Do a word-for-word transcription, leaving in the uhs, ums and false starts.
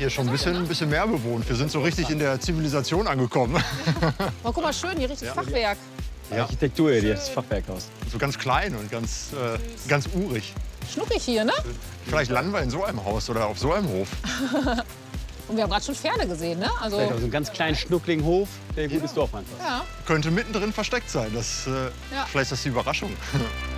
Hier schon ein bisschen, ein bisschen mehr bewohnt. Wir sind so richtig in der Zivilisation angekommen. Oh, guck mal, schön, hier richtig Fachwerk. Die Architektur hier, das Fachwerk aus. So ganz klein und ganz, äh, ganz urig. Schnuckig hier, ne? Vielleicht landen wir in so einem Haus oder auf so einem Hof. Und wir haben gerade schon Pferde gesehen, ne? Also, Vielleicht auch so einen ganz kleinen, schnuckligen Hof, der ein gutes Dorf einfach. ja. Könnte mittendrin versteckt sein. Das, äh, Ja. Vielleicht ist das die Überraschung.